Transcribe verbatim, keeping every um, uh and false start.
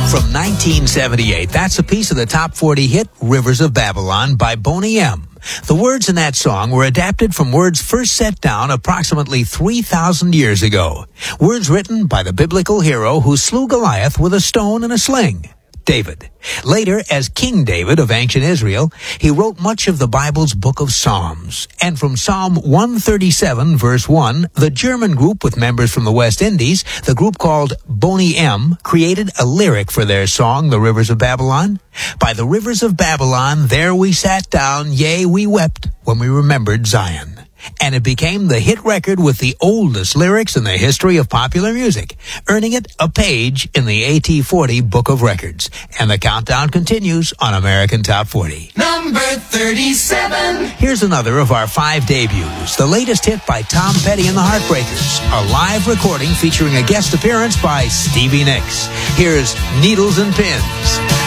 From nineteen seventy-eight, that's a piece of the top forty hit Rivers of Babylon by Boney M. The words in that song were adapted from words first set down approximately three thousand years ago. Words written by the biblical hero who slew Goliath with a stone and a sling, David. Later, as King David of ancient Israel, he wrote much of the Bible's book of Psalms. And from Psalm one thirty-seven, verse one, the German group with members from the West Indies, the group called Boney M, created a lyric for their song, The Rivers of Babylon. By the rivers of Babylon, there we sat down, yea, we wept when we remembered Zion. And it became the hit record with the oldest lyrics in the history of popular music, earning it a page in the A T forty Book of Records. And the countdown continues on American Top forty. Number thirty-seven. Here's another of our five debuts, the latest hit by Tom Petty and the Heartbreakers, a live recording featuring a guest appearance by Stevie Nicks. Here's Needles and Pins.